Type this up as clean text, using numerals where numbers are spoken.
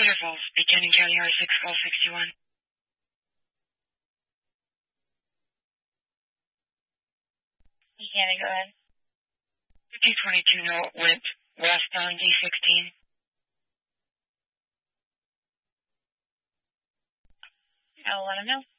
Cedar Falls, Buchanan County R6, call 61. Buchanan, go ahead. 5022 note went west on D16. I'll let him know.